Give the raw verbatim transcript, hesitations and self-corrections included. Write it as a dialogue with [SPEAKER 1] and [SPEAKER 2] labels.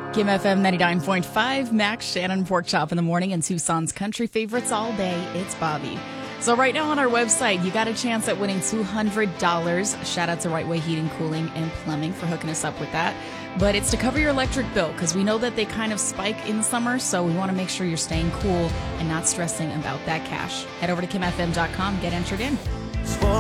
[SPEAKER 1] Kim F M ninety-nine point five, Max, Shannon, Pork Chop in the morning, and Tucson's country favorites all day. It's Bobby. So right now on our website, you got a chance at winning two hundred dollars. Shout out to Right Way Heating, Cooling, and Plumbing for hooking us up with that. But it's to cover your electric bill because we know that they kind of spike in summer, so we want to make sure you're staying cool and not stressing about that cash. Head over to kim f m dot com, get entered in.